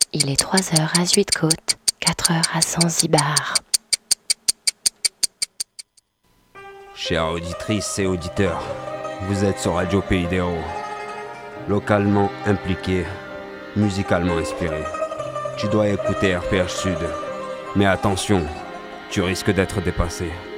Il est 3h à Zuidcote, 4h à Zanzibar. Chères auditrices et auditeurs, vous êtes sur Radio Pays des Héros. Localement impliqué, musicalement inspiré. Tu dois écouter RPH Sud. Mais attention, tu risques d'être dépassé.